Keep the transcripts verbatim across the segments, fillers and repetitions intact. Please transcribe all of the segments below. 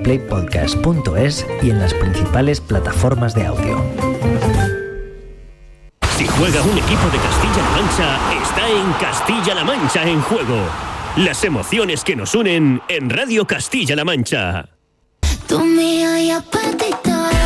play podcast punto es y en las principales plataformas de audio. Si juega un equipo de Castilla-La Mancha, está en Castilla-La Mancha en juego. Las emociones que nos unen en Radio Castilla-La Mancha. Tú mía y apetito.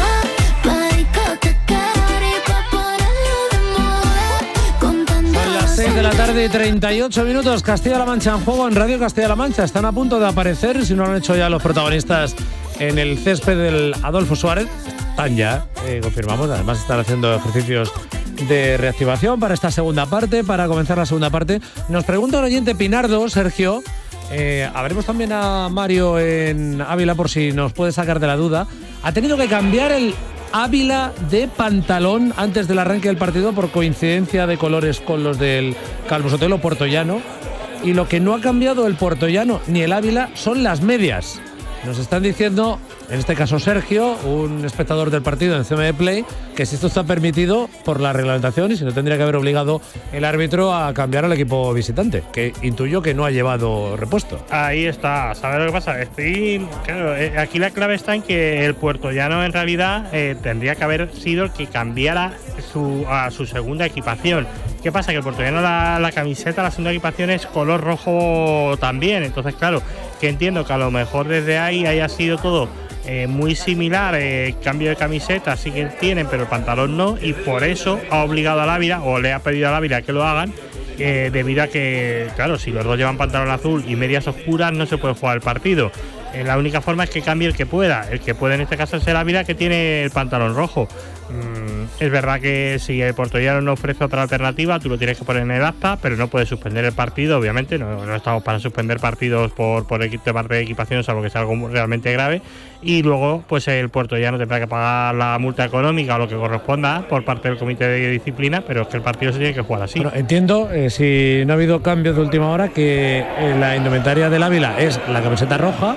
seis de la tarde y treinta y ocho minutos. Castilla-La Mancha en juego en Radio Castilla-La Mancha. Están a punto de aparecer, si no lo han hecho ya los protagonistas, en el césped del Adolfo Suárez. Están ya, eh, confirmamos. Además están haciendo ejercicios de reactivación para esta segunda parte, para comenzar la segunda parte. Nos pregunta un oyente, Pinardo, Sergio. Eh, habremos también a Mario en Ávila por si nos puede sacar de la duda. Ha tenido que cambiar el Ávila de pantalón antes del arranque del partido por coincidencia de colores con los del Calvo Sotelo Puertollano, y lo que no ha cambiado el Puertollano ni el Ávila son las medias. Nos están diciendo, en este caso Sergio, un espectador del partido en C M de Play, que si esto está permitido por la reglamentación y si no tendría que haber obligado el árbitro a cambiar al equipo visitante, que intuyo que no ha llevado repuesto. Ahí está, ¿sabes lo que pasa? Estoy, claro, aquí la clave está en que el puertollano en realidad eh, tendría que haber sido el que cambiara su, a su segunda equipación. ¿Qué pasa? Que el puertollano, la, la camiseta, la segunda equipación es color rojo también, entonces claro, que entiendo que a lo mejor desde ahí haya sido todo eh, muy similar, eh, cambio de camiseta sí que tienen, pero el pantalón no, y por eso ha obligado al Ávila, o le ha pedido al Ávila que lo hagan, eh, debido a que, claro, si los dos llevan pantalón azul y medias oscuras no se puede jugar el partido. Eh, la única forma es que cambie el que pueda, el que puede en este caso es el Ávila, que tiene el pantalón rojo. Mm, es verdad que si el puertollano no ofrece otra alternativa, tú lo tienes que poner en el acta, pero no puedes suspender el partido, obviamente. No, no estamos para suspender partidos por, por de parte de equipación, salvo que sea algo realmente grave. Y luego, pues el puertollano tendrá que pagar la multa económica o lo que corresponda por parte del comité de disciplina, pero es que el partido se tiene que jugar así. Bueno, entiendo, eh, si no ha habido cambios de última hora, que eh, la indumentaria del Ávila es la camiseta roja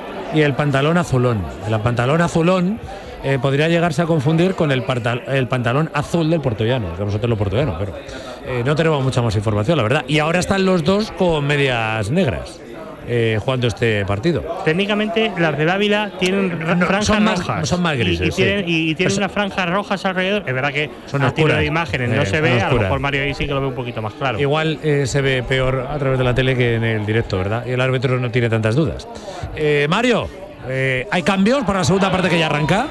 y el pantalón azulón. El pantalón azulón eh, podría llegarse a confundir con el, pantal el pantalón azul del puertollano, que nosotros lo puertollano, pero eh, no tenemos mucha más información, la verdad. Y ahora están los dos con medias negras eh, jugando este partido. Técnicamente las del Ávila tienen no, franjas son más, rojas. Son más grises. Y, y tienen, sí. y, y tienen es, unas franjas rojas alrededor. Es verdad que son a tiro oscuras. de imágenes eh, no se ve, oscuras. A lo mejor Mario ahí sí que lo ve un poquito más claro. Igual eh, se ve peor a través de la tele que en el directo, ¿verdad? Y el árbitro no tiene tantas dudas. Eh, Mario, eh, ¿hay cambios para la segunda parte que ya arranca?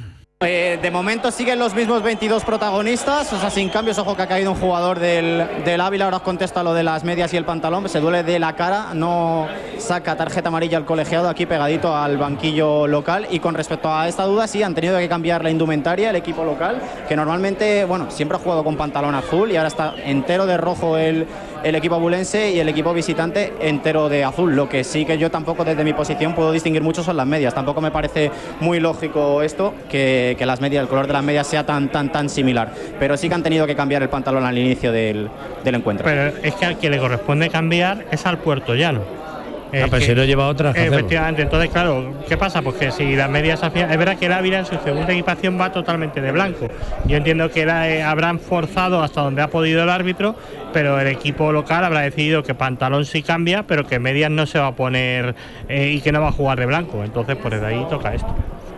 Eh, de momento siguen los mismos veintidós protagonistas, o sea, sin cambios. Ojo que ha caído un jugador del, del Ávila. Ahora os contesta lo de las medias y el pantalón. Se duele de la cara, no saca tarjeta amarilla al colegiado, aquí pegadito al banquillo local. Y con respecto a esta duda, sí, han tenido que cambiar la indumentaria el equipo local, que normalmente, bueno, siempre ha jugado con pantalón azul y ahora está entero de rojo el, el equipo abulense y el equipo visitante entero de azul. Lo que sí que yo tampoco desde mi posición puedo distinguir mucho son las medias. Tampoco me parece muy lógico esto, que que las medias, el color de las medias sea tan tan tan similar, pero sí que han tenido que cambiar el pantalón al inicio del, del encuentro. Pero es que al que le corresponde cambiar es al puertollano. Ah, pero si no lleva otras. Efectivamente, entonces claro, ¿qué pasa? Pues que si las medias hacían, es verdad que el Ávila en su segunda equipación va totalmente de blanco. Yo entiendo que la, eh, habrán forzado hasta donde ha podido el árbitro, pero el equipo local habrá decidido que pantalón sí cambia, pero que medias no se va a poner eh, y que no va a jugar de blanco. Entonces, por pues, de ahí toca esto.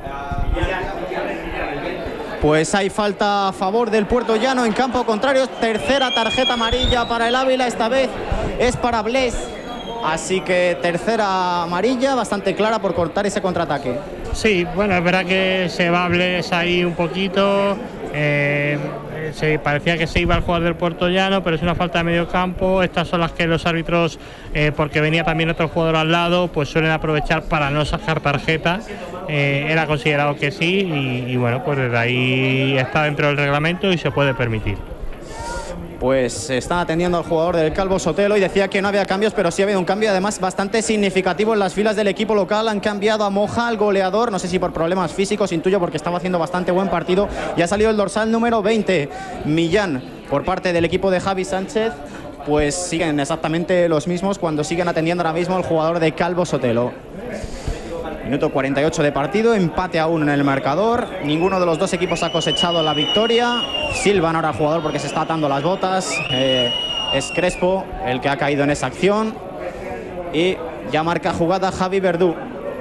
Pues hay falta a favor del puertollano en campo contrario. Tercera tarjeta amarilla para el Ávila, esta vez es para Bles. Así que tercera amarilla bastante clara por cortar ese contraataque. Sí, bueno, es verdad que se va Bles ahí un poquito. Eh, se parecía que se iba al jugador del puertollano, pero es una falta de medio campo. Estas son las que los árbitros, eh, porque venía también otro jugador al lado, pues suelen aprovechar para no sacar tarjeta. Eh, era considerado que sí y, y bueno, pues desde ahí está dentro del reglamento y se puede permitir. Pues están atendiendo al jugador del Calvo Sotelo y decía que no había cambios, pero sí ha habido un cambio además bastante significativo en las filas del equipo local. Han cambiado a Moja, al goleador, no sé si por problemas físicos, intuyo porque estaba haciendo bastante buen partido, y ha salido el dorsal número veinte, Millán, por parte del equipo de Javi Sánchez. Pues siguen exactamente los mismos cuando siguen atendiendo ahora mismo al jugador de Calvo Sotelo. Minuto cuarenta y ocho de partido, empate a uno en el marcador. Ninguno de los dos equipos ha cosechado la victoria. Silvan ahora al jugador porque se está atando las botas. Eh, es Crespo el que ha caído en esa acción. Y ya marca jugada Javi Verdú.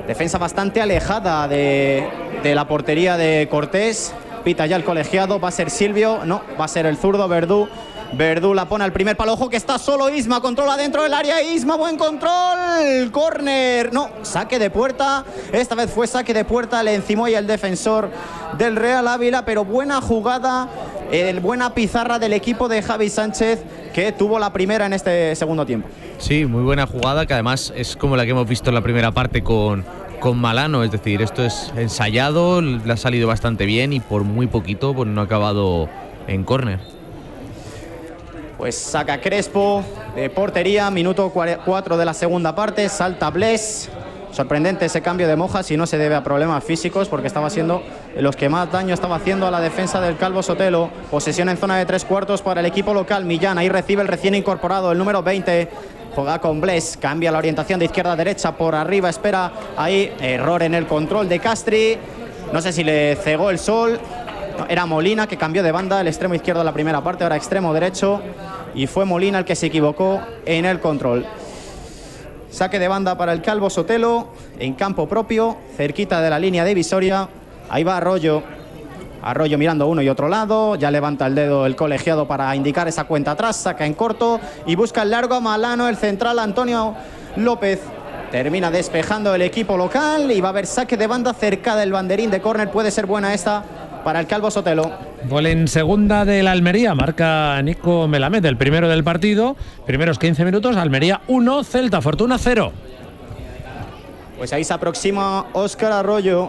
Defensa bastante alejada de, de la portería de Cortés. Pita ya el colegiado, va a ser Silvio, no, va a ser el zurdo Verdú. Verdú la pone al primer palo, ojo que está solo Isma, controla dentro del área, Isma, buen control, córner, no, saque de puerta, esta vez fue saque de puerta, le encimó y el defensor del Real Ávila, pero buena jugada, eh, buena pizarra del equipo de Javi Sánchez, que tuvo la primera en este segundo tiempo. Sí, muy buena jugada, que además es como la que hemos visto en la primera parte con, con Malano, es decir, esto es ensayado, le ha salido bastante bien y por muy poquito pues no ha acabado en córner. Pues saca Crespo de portería, minuto cuatro de la segunda parte, salta Bles. Sorprendente ese cambio de Mojas y no se debe a problemas físicos porque estaba siendo los que más daño estaba haciendo a la defensa del Calvo Sotelo. Posesión en zona de tres cuartos para el equipo local. Millán, ahí recibe el recién incorporado, el número veinte. Juega con Bles, cambia la orientación de izquierda a derecha, por arriba espera ahí, error en el control de Castri. No sé si le cegó el sol. No, era Molina que cambió de banda, el extremo izquierdo en la primera parte, ahora extremo derecho, y fue Molina el que se equivocó en el control. Saque de banda para el Calvo Sotelo, en campo propio, cerquita de la línea divisoria. Ahí va Arroyo, Arroyo mirando uno y otro lado, ya levanta el dedo el colegiado para indicar esa cuenta atrás, saca en corto y busca el largo a Malano, el central Antonio López. Termina despejando el equipo local y va a haber saque de banda cerca del banderín de córner, puede ser buena esta para el Calvo Sotelo. Gol en segunda del Almería, marca Nico Melamed, el primero del partido. Primeros quince minutos, Almería uno, Celta Fortuna cero. Pues ahí se aproxima Óscar Arroyo.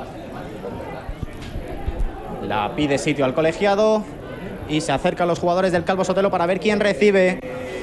La pide sitio al colegiado y se acerca a los jugadores del Calvo Sotelo para ver quién recibe.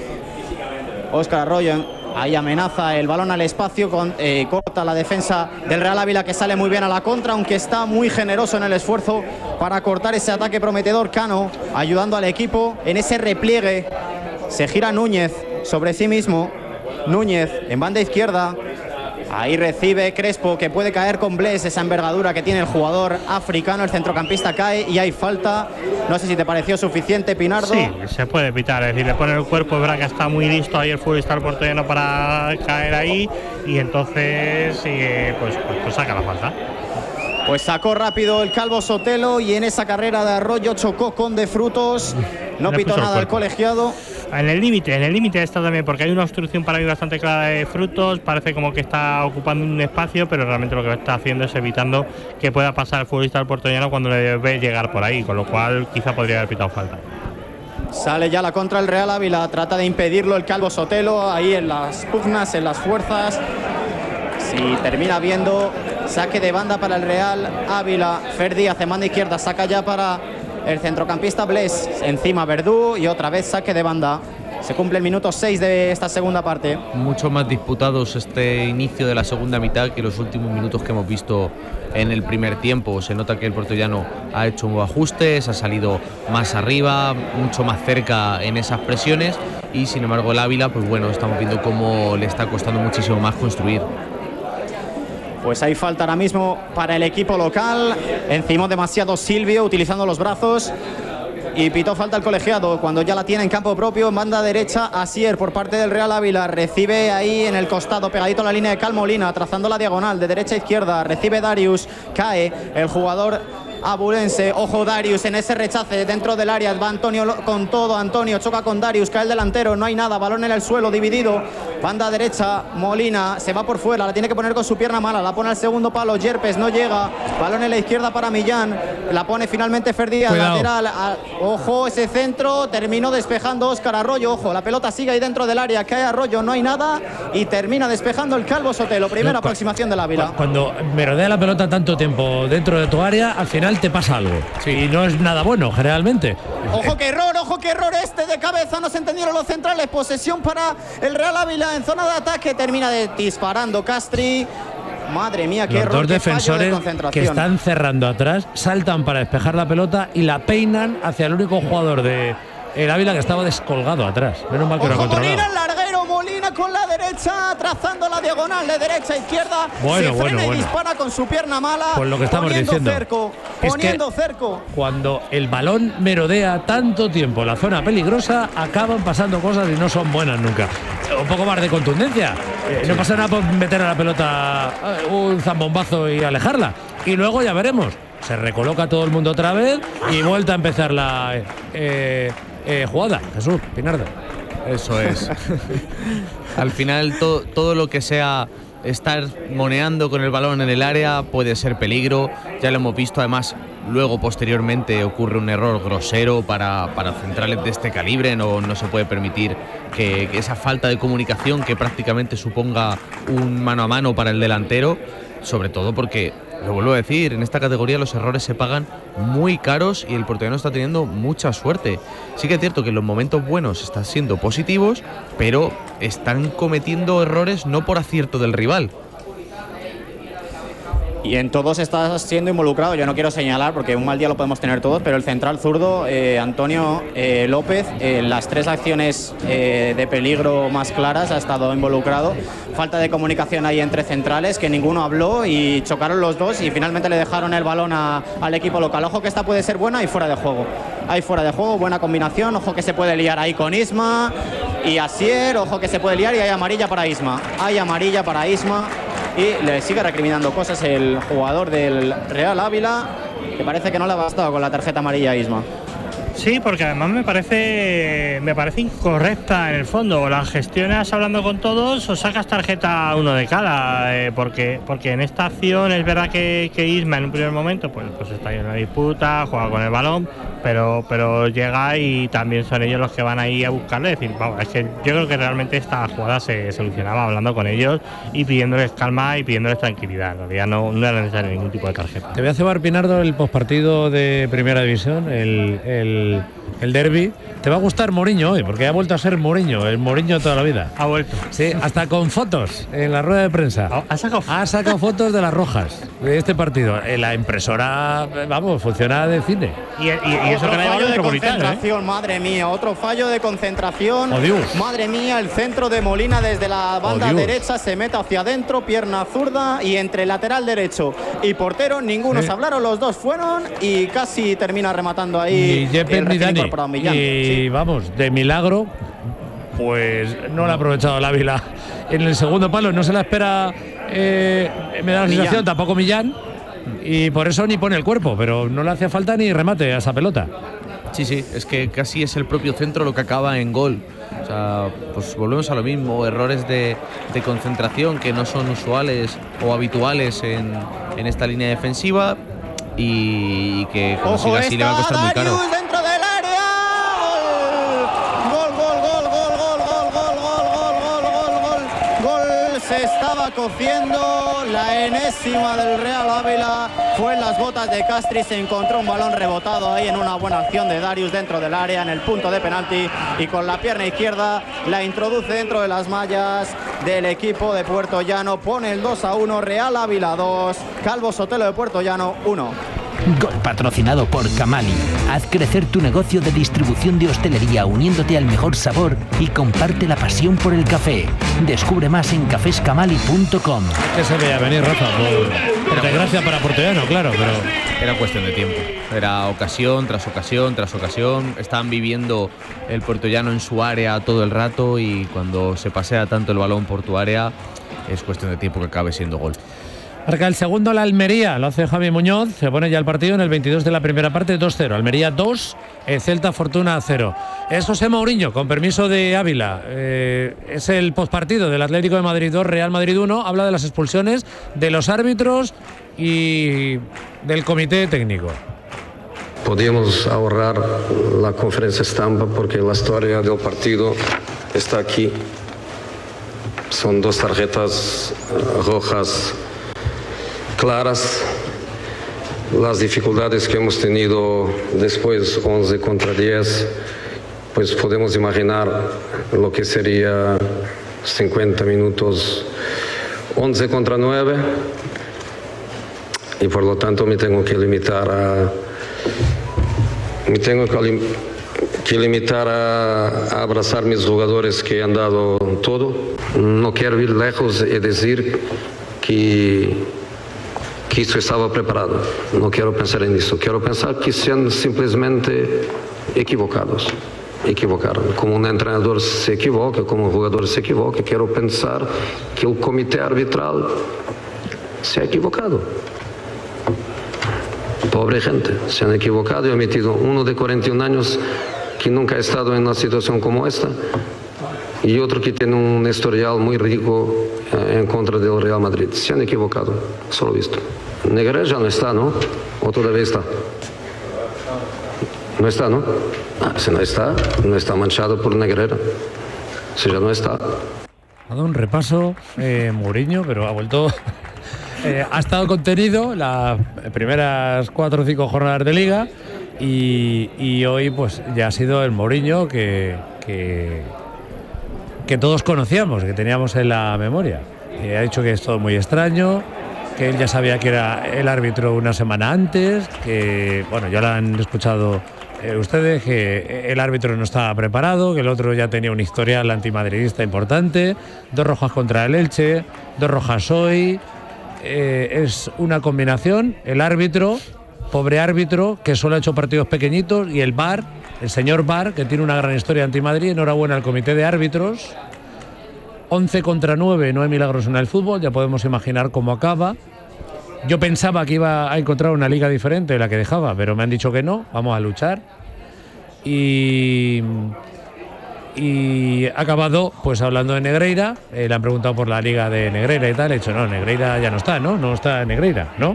Óscar Arroyo. Ahí amenaza el balón al espacio, con, eh, corta la defensa del Real Ávila que sale muy bien a la contra, aunque está muy generoso en el esfuerzo para cortar ese ataque prometedor. Cano ayudando al equipo en ese repliegue. Se gira Núñez sobre sí mismo. Núñez en banda izquierda. Ahí recibe Crespo, que puede caer con Bles, esa envergadura que tiene el jugador africano. El centrocampista cae y hay falta. No sé si te pareció suficiente, Pinardo. Sí, se puede pitar, es decir, le pone el cuerpo, es verdad que está muy listo ahí el futbolista porteño para caer ahí y entonces sí, pues, pues, pues saca la falta. Pues sacó rápido el Calvo Sotelo y en esa carrera de Arroyo chocó con De Frutos. No pitó nada el colegiado. En el límite, en el límite está también, porque hay una obstrucción para mí bastante clara de Frutos. Parece como que está ocupando un espacio, pero realmente lo que está haciendo es evitando que pueda pasar el futbolista del puertollano cuando le ve llegar por ahí, con lo cual quizá podría haber pitado falta. Sale ya la contra el Real Ávila, trata de impedirlo el Calvo Sotelo, ahí en las pugnas, en las fuerzas. Si termina viendo saque de banda para el Real Ávila, Fer Díaz en banda izquierda, saca ya para el centrocampista Bles, encima Verdú y otra vez saque de banda. Se cumple el minuto seis de esta segunda parte. Mucho más disputados este inicio de la segunda mitad que los últimos minutos que hemos visto en el primer tiempo. Se nota que el puertollano ha hecho ajustes, ha salido más arriba, mucho más cerca en esas presiones y sin embargo el Ávila, pues bueno, estamos viendo cómo le está costando muchísimo más construir. Pues hay falta ahora mismo para el equipo local. Encimó demasiado Silvio utilizando los brazos y pitó falta el colegiado cuando ya la tiene en campo propio. En banda derecha, Asier por parte del Real Ávila. Recibe ahí en el costado, pegadito a la línea de Cal Molina, trazando la diagonal de derecha a izquierda. Recibe Darius, cae el jugador abulense. Ojo Darius en ese rechace dentro del área. Va Antonio con todo. Antonio choca con Darius, cae el delantero. No hay nada. Balón en el suelo, dividido. Banda derecha, Molina se va por fuera. La tiene que poner con su pierna mala. La pone al segundo palo. Yerpes no llega. Balón en la izquierda para Millán. La pone finalmente Fer Díaz, lateral. A, ojo ese centro. Terminó despejando Óscar Arroyo. Ojo, la pelota sigue ahí dentro del área. Cae Arroyo, no hay nada. Y termina despejando el Calvo Sotelo. Primera no, aproximación del Ávila. Cuando merodea la pelota tanto tiempo dentro de tu área, al final te pasa algo. Sí. Y no es nada bueno, generalmente. Ojo que error, ojo que error este de cabeza. No se entendieron los centrales. Posesión para el Real Ávila en zona de ataque. Termina de disparando Castri. Madre mía, qué los error. Dos defensores de que están cerrando atrás, saltan para despejar la pelota y la peinan hacia el único jugador de el Ávila que estaba descolgado atrás. Menos mal que ojo, lo ha controlado. Molina, el larguero, Molina Juega con la derecha, trazando la diagonal de derecha a izquierda. Bueno, se bueno, frena y bueno. dispara con su pierna mala. Pues lo que estamos poniendo diciendo. cerco, Es poniendo que cerco. Cuando el balón merodea tanto tiempo la zona peligrosa, acaban pasando cosas y no son buenas nunca. Un poco más de contundencia. Eh, no pasa nada por meter a la pelota eh, un zambombazo y alejarla. Y luego ya veremos. Se recoloca todo el mundo otra vez y vuelta a empezar la eh, eh, jugada. Jesús Pinardo. Eso es. Al final, to, todo lo que sea estar moneando con el balón en el área puede ser peligro. Ya lo hemos visto, además, luego posteriormente ocurre un error grosero para, para centrales de este calibre. No, no se puede permitir que, que esa falta de comunicación que prácticamente suponga un mano a mano para el delantero, sobre todo porque, lo vuelvo a decir, en esta categoría los errores se pagan muy caros y el portugués está teniendo mucha suerte. Sí que es cierto que en los momentos buenos están siendo positivos, pero están cometiendo errores no por acierto del rival. Y en todos está siendo involucrado, yo no quiero señalar porque un mal día lo podemos tener todos, pero el central zurdo, eh, Antonio eh, López, en eh, las tres acciones eh, de peligro más claras ha estado involucrado. Falta de comunicación ahí entre centrales, que ninguno habló y chocaron los dos y finalmente le dejaron el balón a, al equipo local. Ojo que esta puede ser buena y fuera de juego. Ahí fuera de juego, buena combinación, ojo que se puede liar ahí con Isma y Asier, ojo que se puede liar y hay amarilla para Isma. Hay amarilla para Isma. Y le sigue recriminando cosas el jugador del Real Ávila, que parece que no le ha bastado con la tarjeta amarilla a Isma. Sí, porque además me parece me parece incorrecta en el fondo. O la gestionas hablando con todos o sacas tarjeta uno de cada. Eh, porque porque en esta acción es verdad que, que Isma en un primer momento pues, pues está ahí en una disputa, juega con el balón, pero pero llega y también son ellos los que van ahí a buscarle. Es decir, vamos, es que yo creo que realmente esta jugada se solucionaba hablando con ellos y pidiéndoles calma y pidiéndoles tranquilidad. En realidad no, no era necesario ningún tipo de tarjeta. Te voy a cebar, Pinardo, el postpartido de Primera División, el, el el derbi. Te va a gustar Mourinho hoy, porque ha vuelto a ser Mourinho, el Mourinho de toda la vida. Ha vuelto. Sí, hasta con fotos en la rueda de prensa. ¿Ha sacado, ha sacado fotos de las rojas de este partido. La impresora, vamos, funciona de cine. Y, y, y eso otro que le ha fallo de Metropolitano, concentración, ¿eh? Madre mía, otro fallo de concentración. Oh, Dios. Madre mía, el centro de Molina desde la banda Oh, derecha se mete hacia adentro, pierna zurda y entre lateral derecho y portero ninguno Sí. se hablaron, los dos fueron y casi termina rematando ahí Ni Yepes el ni recién Dani. incorporado Millán. Y Sí. vamos, de milagro, pues no lo ha aprovechado el Ávila en el segundo palo. No se la espera, eh, me da la Millán. sensación, tampoco Millán. Y por eso ni pone el cuerpo, pero no le hacía falta ni remate a esa pelota. Sí, sí, es que casi es el propio centro lo que acaba en gol. O sea, pues volvemos a lo mismo, errores de, de concentración que no son usuales o habituales en, en esta línea defensiva y que como Ojo, siga así le va a costar muy caro. Darius dentro del área. Gol, gol, gol, gol, gol, gol, gol, gol, gol, gol, gol, gol, gol. Se estaba cociendo la enésima del Real Ávila. Fue en las botas de Castri, se encontró un balón rebotado ahí en una buena acción de Darius dentro del área en el punto de penalti y con la pierna izquierda la introduce dentro de las mallas del equipo de Puerto Llano. Pone el dos a uno, Real Ávila dos, Calvo Sotelo de Puerto Llano uno. Gol patrocinado por Camali. Haz crecer tu negocio de distribución de hostelería uniéndote al mejor sabor y comparte la pasión por el café. Descubre más en cafés camali punto com. Que se veía venir, Rafa, por, por desgracia para Puerto Llano, claro, pero Era cuestión de tiempo. Era ocasión tras ocasión tras ocasión. Estaban viviendo el puertollano en su área todo el rato y cuando se pasea tanto el balón por tu área es cuestión de tiempo que acabe siendo gol. marca el segundo la Almería, lo hace Javi Muñoz, se pone ya el partido en el veintidós de la primera parte, dos cero. Almería dos, el Celta Fortuna cero. Es José Mourinho, con permiso de Ávila. Eh, es el postpartido del Atlético de Madrid dos, Real Madrid uno. Habla de las expulsiones, de los árbitros y del comité técnico. Podíamos ahorrar la conferencia estampa porque la historia del partido está aquí. Son dos tarjetas rojas claras. Las dificultades que hemos tenido después, once contra diez, pues podemos imaginar lo que sería cincuenta minutos, once contra nueve, y por lo tanto me tengo que limitar a me tengo que, que limitar a, a abrazar mis jugadores que han dado todo. No quiero ir lejos y decir que, que esto estaba preparado. No quiero pensar en eso. Quiero pensar que sean simplemente equivocados. Equivocaron. Como un entrenador se equivoca, como un jugador se equivoca, quiero pensar que el comité arbitral se ha equivocado. Pobre gente, se han equivocado y han metido uno de cuarenta y un años que nunca ha estado en una situación como esta y otro que tiene un historial muy rico en contra del Real Madrid. Se han equivocado, solo visto. Negreira ya no está, ¿no? ¿O todavía está? No está, ¿no? Ah, si no está, no está manchado por Negreira. Si ya no está. Ha dado un repaso eh, Mourinho, pero ha vuelto... eh, ha estado contenido las primeras cuatro o cinco jornadas de Liga y, y hoy pues ya ha sido el Mourinho que, que, que todos conocíamos, que teníamos en la memoria. Eh, ha dicho que es todo muy extraño, que él ya sabía que era el árbitro una semana antes, que, bueno, ya lo han escuchado eh, ustedes, que el árbitro no estaba preparado, que el otro ya tenía un historial antimadridista importante, dos rojas contra el Elche, dos rojas hoy. Eh, es una combinación, el árbitro, pobre árbitro, que solo ha hecho partidos pequeñitos, y el V A R, el señor V A R, que tiene una gran historia anti-Madrid. Enhorabuena al comité de árbitros. once contra nueve, no hay milagros en el fútbol, ya podemos imaginar cómo acaba. Yo pensaba que iba a encontrar una liga diferente de la que dejaba, pero me han dicho que no, vamos a luchar. Y... Y ha acabado pues hablando de Negreira, eh, le han preguntado por la liga de Negreira y tal, he dicho, no, Negreira ya no está, ¿no? No está Negreira, ¿no?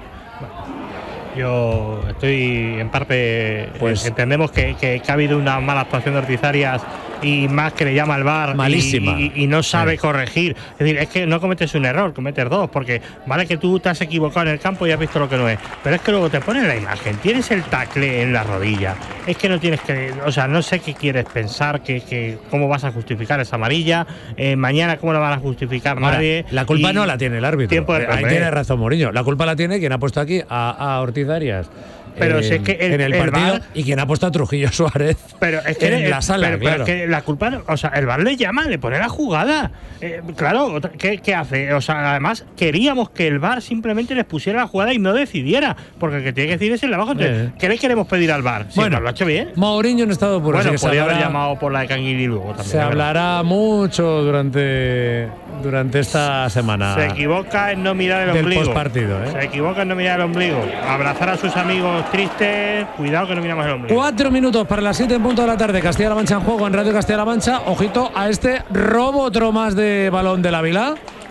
Yo estoy en parte, pues entendemos que, que, que ha habido una mala actuación de Ortizarias y más que le llama al V A R malísima y, y, y no sabe sí. corregir. Es decir, es que no cometes un error, cometes dos, porque vale que tú te has equivocado en el campo y has visto lo que no es, pero es que luego te ponen la imagen, tienes el tacle en la rodilla, es que no tienes que, o sea, no sé qué quieres pensar, que, que cómo vas a justificar esa amarilla, eh, mañana cómo la van a justificar Ahora, nadie. La culpa no la tiene el árbitro, tiempo de ahí tiene razón Mourinho, la culpa la tiene quien ha puesto aquí a, a Ortiz Arias. Pero eh, si es que el, en el, el partido V A R, y quien ha puesto a Trujillo Suárez pero es que en el, la sala, pero, claro. pero es que la culpa, o sea, el V A R le llama, le pone la jugada. Eh, claro, ¿qué, ¿qué hace? O sea, además queríamos que el V A R simplemente les pusiera la jugada y no decidiera, porque el que tiene que decidir es el de abajo. Entonces, eh. ¿qué le queremos pedir al V A R? Si bueno, lo ha hecho bien. Mourinho en estado puro. Bueno, así podría haber hablará, llamado por la de Canguilí luego también. Se hablará mucho durante, durante esta semana. Se equivoca en no mirar el del ombligo. Postpartido, ¿eh? Se equivoca en no mirar el ombligo. Abrazar a sus amigos tristes, cuidado que no miramos el ombligo. Cuatro minutos para las siete en punto de la tarde. Castilla-La Mancha en juego en Radio Castilla-La Mancha. Ojito a este robo, otro más de balón del Ávila.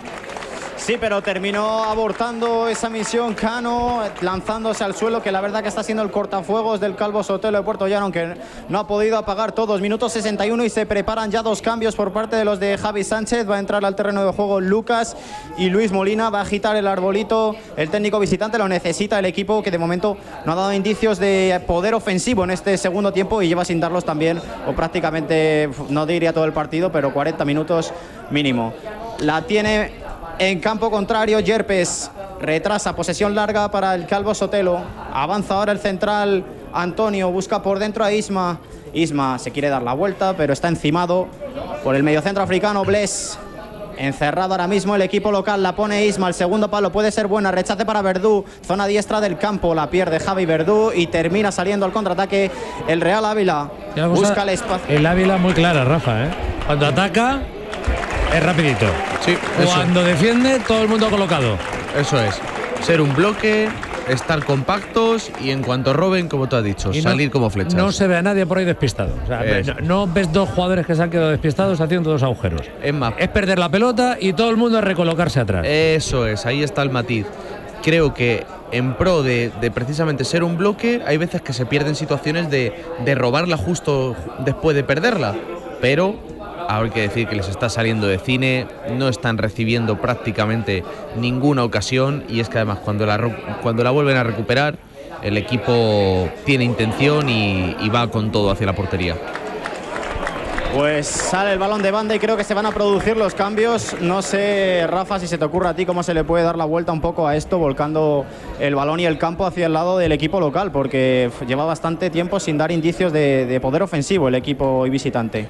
Sí, pero terminó abortando esa misión Cano, lanzándose al suelo, que la verdad que está siendo el cortafuegos del Calvo Sotelo de Puerto Llano, aunque no ha podido apagar todos. Minuto sesenta y uno y se preparan ya dos cambios por parte de los de Javi Sánchez. Va a entrar al terreno de juego Lucas y Luis Molina. Va a agitar el arbolito. El técnico visitante lo necesita el equipo, que de momento no ha dado indicios de poder ofensivo en este segundo tiempo y lleva sin darlos también, o prácticamente, no diría todo el partido, pero cuarenta minutos mínimo. La tiene en campo contrario Yerpes, retrasa, posesión larga para el Calvo Sotelo. Avanza ahora el central Antonio, busca por dentro a Isma. Isma se quiere dar la vuelta, pero está encimado por el mediocentro africano Bles. Encerrado ahora mismo el equipo local, la pone Isma, el segundo palo puede ser buena, rechace para Verdú, zona diestra del campo, la pierde Javi Verdú y termina saliendo al contraataque el Real Ávila. Busca el espacio. El Ávila muy clara, Rafa, ¿eh? Cuando ataca es rapidito. Sí, eso. Cuando defiende, todo el mundo colocado. Eso es. Ser un bloque, estar compactos y en cuanto roben, como tú has dicho, y salir no, como flechas. No se ve a nadie por ahí despistado. O sea, no, no ves dos jugadores que se han quedado despistados haciendo dos agujeros. Es más, es perder la pelota y todo el mundo a recolocarse atrás. Eso es, ahí está el matiz. Creo que en pro de, de precisamente ser un bloque, hay veces que se pierden situaciones de, de robarla justo después de perderla. Pero ahora hay que decir que les está saliendo de cine, no están recibiendo prácticamente ninguna ocasión y es que además cuando la, cuando la vuelven a recuperar el equipo tiene intención y, y va con todo hacia la portería. Pues sale el balón de banda y creo que se van a producir los cambios. No sé, Rafa, si se te ocurre a ti cómo se le puede dar la vuelta un poco a esto, volcando el balón y el campo hacia el lado del equipo local, porque lleva bastante tiempo sin dar indicios de, de poder ofensivo el equipo visitante.